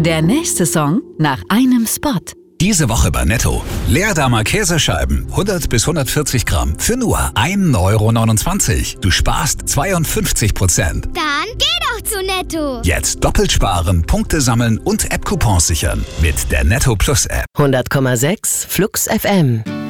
Der nächste Song nach einem Spot. Diese Woche bei Netto. Leerdammer Käsescheiben, 100 bis 140 Gramm, für nur 1,29 €. Du sparst 52%. Dann geh doch zu Netto. Jetzt doppelt sparen, Punkte sammeln und App-Coupons sichern. Mit der Netto Plus App. 100,6 Flux FM.